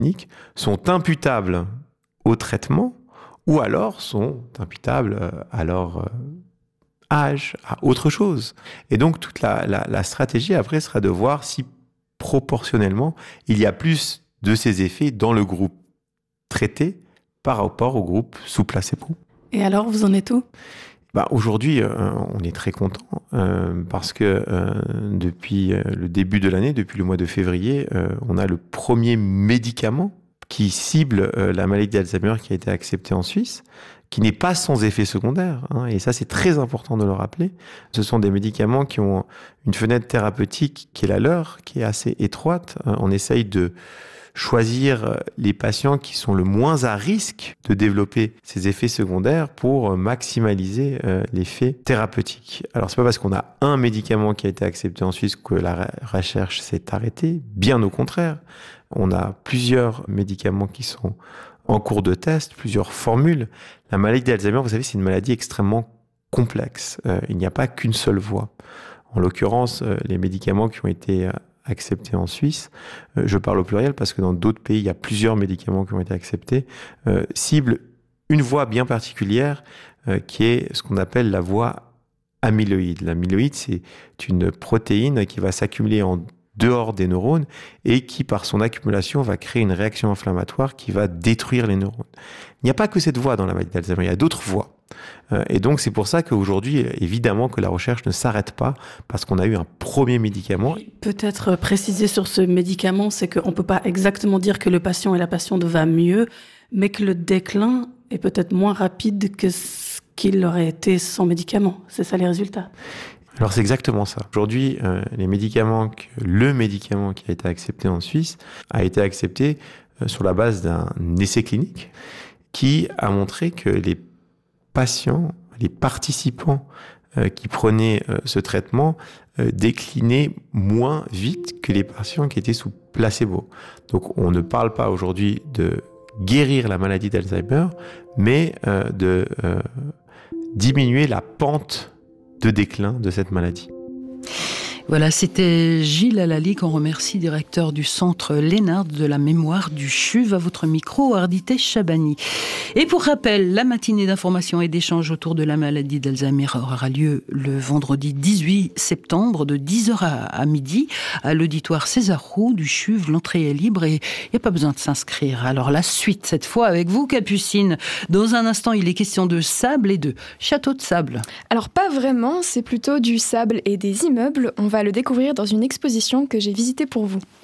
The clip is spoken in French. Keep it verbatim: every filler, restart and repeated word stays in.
cliniques sont imputables au traitement ou alors sont imputables à leur âge, à autre chose. Et donc, toute la, la, la stratégie après sera de voir si proportionnellement, il y a plus de ces effets dans le groupe traité par rapport au groupe sous placebo. Et alors, vous en êtes où ? Bah, aujourd'hui, euh, on est très content euh, parce que euh, depuis euh, le début de l'année, depuis le mois de février, euh, on a le premier médicament qui cible euh, la maladie d'Alzheimer qui a été accepté en Suisse, qui n'est pas sans effet secondaire. Hein, et ça, c'est très important de le rappeler. Ce sont des médicaments qui ont une fenêtre thérapeutique qui est la leur, qui est assez étroite. Euh, on essaye de choisir les patients qui sont le moins à risque de développer ces effets secondaires pour maximaliser euh, l'effet thérapeutique. Alors, c'est pas parce qu'on a un médicament qui a été accepté en Suisse que la recherche s'est arrêtée. Bien au contraire. On a plusieurs médicaments qui sont en cours de test, plusieurs formules. La maladie d'Alzheimer, vous savez, c'est une maladie extrêmement complexe. Euh, il n'y a pas qu'une seule voie. En l'occurrence, euh, les médicaments qui ont été acceptés en Suisse, euh, je parle au pluriel parce que dans d'autres pays, il y a plusieurs médicaments qui ont été acceptés, euh, ciblent une voie bien particulière euh, qui est ce qu'on appelle la voie amyloïde. L'amyloïde, c'est une protéine qui va s'accumuler en dehors des neurones et qui, par son accumulation, va créer une réaction inflammatoire qui va détruire les neurones. Il n'y a pas que cette voie dans la maladie d'Alzheimer, il y a d'autres voies. Euh, et donc, c'est pour ça qu'aujourd'hui, évidemment, que la recherche ne s'arrête pas parce qu'on a eu un premier médicament. Peut-être préciser sur ce médicament, c'est qu'on ne peut pas exactement dire que le patient et la patiente va mieux, mais que le déclin est peut-être moins rapide que ce qu'il aurait été sans médicament. C'est ça les résultats. Alors c'est exactement ça. Aujourd'hui, euh, les médicaments, que, le médicament qui a été accepté en Suisse a été accepté euh, sur la base d'un essai clinique qui a montré que les patients, les participants euh, qui prenaient euh, ce traitement euh, déclinaient moins vite que les patients qui étaient sous placebo. Donc on ne parle pas aujourd'hui de guérir la maladie d'Alzheimer, mais euh, de euh, diminuer la pente de déclin de cette maladie. Voilà, c'était Gilles Alali qu'on remercie, directeur du centre Lénard de la mémoire du C H U V, à votre micro, Ardité Chabani. Et pour rappel, la matinée d'information et d'échange autour de la maladie d'Alzheimer aura lieu le vendredi dix-huit septembre de dix heures à midi à l'auditoire César Roux du C H U V. L'entrée est libre et il n'y a pas besoin de s'inscrire. Alors la suite, cette fois avec vous, Capucine. Dans un instant, il est question de sable et de château de sable. Alors pas vraiment, c'est plutôt du sable et des immeubles. On va le découvrir dans une exposition que j'ai visitée pour vous.